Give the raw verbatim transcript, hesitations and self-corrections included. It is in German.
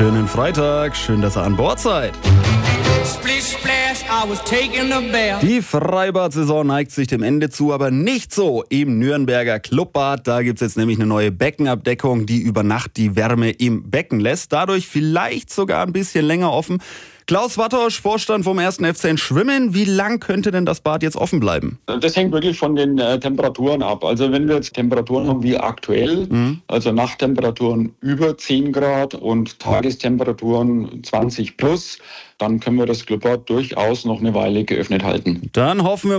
Schönen Freitag, schön, dass ihr an Bord seid. Die Freibad-Saison neigt sich dem Ende zu, aber nicht so im Nürnberger Clubbad. Da gibt es jetzt nämlich eine neue Beckenabdeckung, die über Nacht die Wärme im Becken lässt. Dadurch vielleicht sogar ein bisschen länger offen. Klaus Wattosch, Vorstand vom ersten F C in Schwimmen. Wie lang könnte denn das Bad jetzt offen bleiben? Das hängt wirklich von den äh, Temperaturen ab. Also wenn wir jetzt Temperaturen haben wie aktuell, mhm. also Nachttemperaturen über zehn Grad und Tagestemperaturen zwanzig plus, dann können wir das Clubbad durchaus noch eine Weile geöffnet halten. Dann hoffen wir